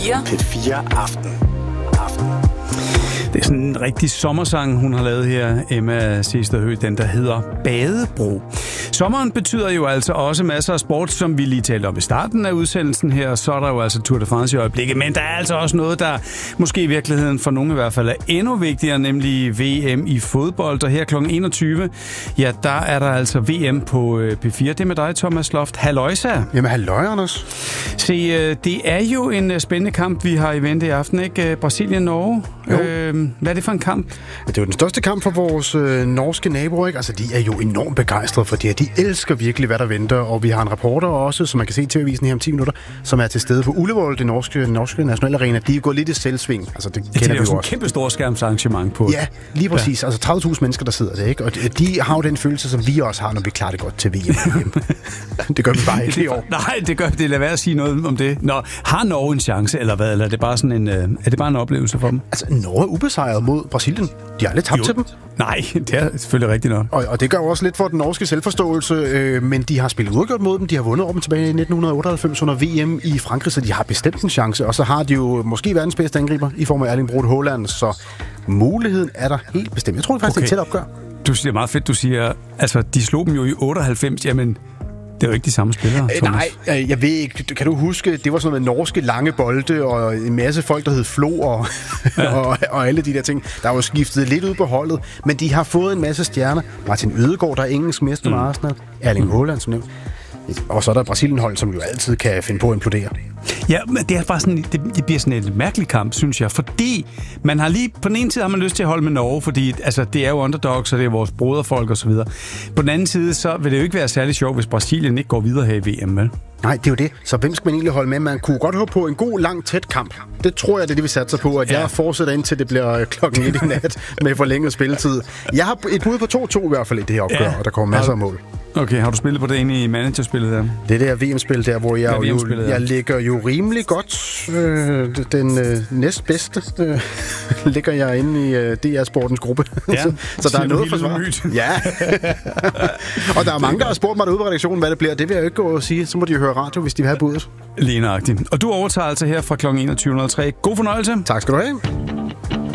P4 Aften. Det er sådan en rigtig sommersang, hun har lavet her, Emma Sesterhøj, den der hedder Badebro. Sommeren betyder jo altså også masser af sport, som vi lige talte om i starten af udsendelsen her. Så er der jo altså Tour de France i øjeblikket, men der er altså også noget, der måske i virkeligheden for nogle i hvert fald er endnu vigtigere, nemlig VM i fodbold. Og her kl. 21, ja, der er der altså VM på P4. Det er med dig, Thomas Loft. Halløjsa. Jamen, halløj, Anders. Se, det er jo en spændende kamp, vi har i vente i aften, ikke? Brasilien-Norge. Hvad er det for en kamp? Det er jo den største kamp for vores norske naboer, ikke? Altså, de er jo enormt begejstrede for det her. De elsker virkelig, hvad der venter, og vi har en reporter også, som man kan se i TV-avisen her om 10 minutter, som er til stede på Ullevål, det norske nationale arena. De er gået lidt i selvsving. Altså, det kender vi jo også. Det er jo et kæmpe storskærmsarrangement på. Ja, lige præcis. Ja. Altså 30.000 mennesker, der sidder der, ikke? Og de har jo den følelse, som vi også har, når vi klarer det godt til VM. Det gør vi bare ikke i år. Nej, det gør det. Lad være at sige noget om det. Nå, har Norge en chance, eller hvad? Eller er det bare sådan en oplevelse for dem? Altså, Norge er ubesejret mod Brasilien. De har aldrig tabt til dem. Nej, det er selvfølgelig rigtigt nok. Og det gør også lidt for den norske selvforståelse, men de har spillet uafgjort mod dem. De har vundet over dem tilbage i 1998 under VM i Frankrig, så de har bestemt en chance. Og så har de jo måske verdens bedste angriber i form af Erling Braut Haaland, så muligheden er der helt bestemt. Jeg tror faktisk, det er et tæt opgør. Du siger meget fedt, du siger, altså de slog dem jo i 98, jamen det er jo ikke de samme spillere, Thomas. Nej, jeg ved ikke. Kan du huske, det var sådan noget norske lange bolde, og en masse folk, der hed Flo, og alle de der ting. Der er jo skiftet lidt ud på holdet, men de har fået en masse stjerner. Martin Ødegaard, der er engelsk mester med Arsenal. Erling Haaland, som nævnt. Og så er der Brasilien-hold, som jo altid kan finde på at implodere. Ja, men det er bare sådan, det bliver sådan et mærkeligt kamp, synes jeg, fordi man har lige, på den ene side har man lyst til at holde med Norge, fordi altså, det er jo underdogs, og det er vores broderfolk og så videre. På den anden side, så vil det jo ikke være særlig sjovt, hvis Brasilien ikke går videre her i VM, vel? Nej, det er jo det. Så hvem skal man egentlig holde med? Man kunne godt håbe på en god, lang, tæt kamp. Det tror jeg, det er det, vi satser på, at jeg fortsætter indtil det bliver klokken 1 i nat med forlænget spilletid. Jeg har et bud på 2-2 i hvert fald i det her opgør, og der kommer masser af mål. Okay, har du spillet på det inde i managerspillet der? Det der VM-spil der, hvor jeg ligger jo rimelig godt. Den næstbedste ligger jeg inde i DR Sportens gruppe. Ja, så der er noget for svar. Ja. Og der er mange, der har spurgt mig derude på redaktionen, hvad det bliver. Det vil jeg jo ikke gå og sige. Så må de jo høre radio, hvis de vil have budet. Lige nøjagtigt. Og du overtager altså her fra kl. 21.03. God fornøjelse. Tak skal du have.